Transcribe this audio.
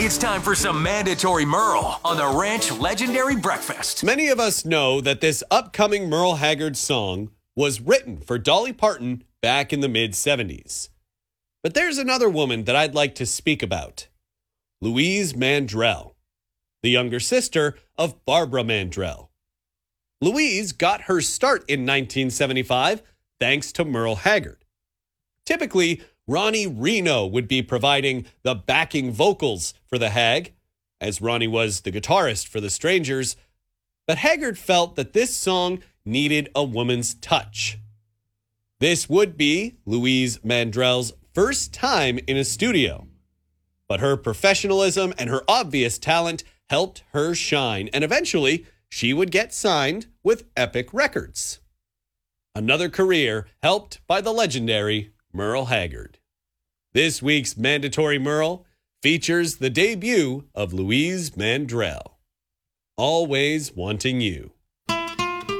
It's time for some mandatory Merle on the Ranch Legendary Breakfast. Many of us know that this upcoming Merle Haggard song was written for Dolly Parton back in the mid-70s. But there's another woman that I'd like to speak about. Louise Mandrell, the younger sister of Barbara Mandrell. Louise got her start in 1975 thanks to Merle Haggard. Typically, Ronnie Reno would be providing the backing vocals for the Hag, as Ronnie was the guitarist for the Strangers, but Haggard felt that this song needed a woman's touch. This would be Louise Mandrell's first time in a studio, but her professionalism and her obvious talent helped her shine, and eventually she would get signed with Epic Records. Another career helped by the legendary Merle Haggard. This week's Mandatory Merle features the debut of Louise Mandrell, Always Wanting You.